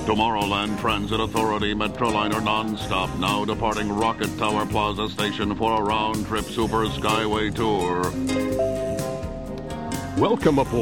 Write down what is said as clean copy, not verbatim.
Tomorrowland Transit Authority Metroliner non-stop, now departing Rocket Tower Plaza Station for a round-trip Super Skyway tour. Welcome aboard.